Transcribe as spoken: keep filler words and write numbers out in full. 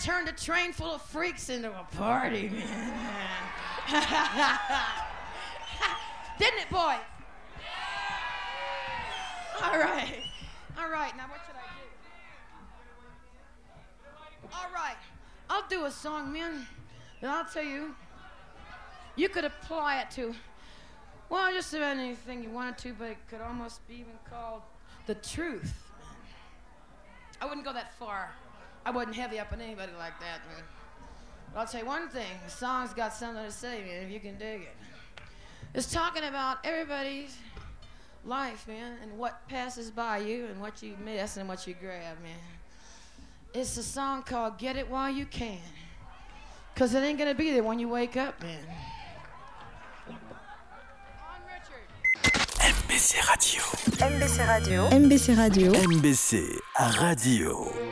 turned a train full of freaks into a party, man. Didn't it, boy? All right. All right, now what should I do? All right. I'll do a song, man, and I'll tell you, you could apply it to, well, just about anything you wanted to, but it could almost be even called the truth. I wouldn't go that far. I wouldn't heavy up on anybody like that, man. But I'll tell you one thing, the song's got something to say, man, if you can dig it. It's talking about everybody's life, man, and what passes by you and what you miss and what you grab, man. It's a song called Get It While You Can. Because it ain't going to be there when you wake up, man. M B C Radio. M B C Radio. M B C Radio. M B C Radio.